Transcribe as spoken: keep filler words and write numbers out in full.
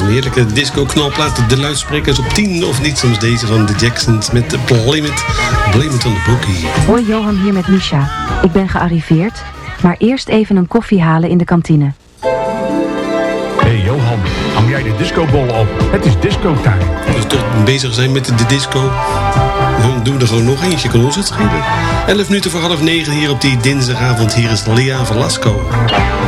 heerlijke disco-knalplaat. De luidsprekers op tien of niet. Soms deze van de Jacksons met de Blame It. Blame It on the Boogie. Hoi Johan, hier met Misha. Ik ben gearriveerd, maar eerst even een koffie halen in de kantine. Hey Johan, hang jij de discobol op? Het is disco-time. Als we toch bezig zijn met de disco, dan doen we er gewoon nog eentje. Kan ons het schelen. elf minuten voor half negen hier op die dinsdagavond. Hier is Lea Velasco.